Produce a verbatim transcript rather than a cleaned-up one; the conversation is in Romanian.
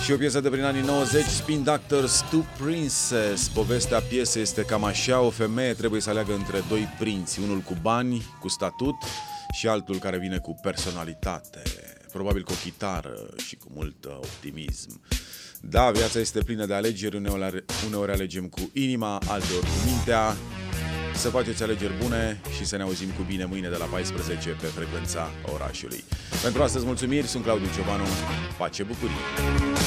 Și o piesă de prin anii nouăzeci, Spin Doctors, Two Princess. Povestea piesei este cam așa: o femeie trebuie să aleagă între doi prinți, unul cu bani, cu statut, și altul care vine cu personalitate, probabil cu o chitară și cu mult optimism. Da, viața este plină de alegeri, uneori, uneori alegem cu inima, alteori cu mintea. Să faceți alegeri bune și să ne auzim cu bine mâine de la paisprezece pe frecvența orașului. Pentru astăzi mulțumiri, sunt Claudiu Ciobanu, pace, bucurie!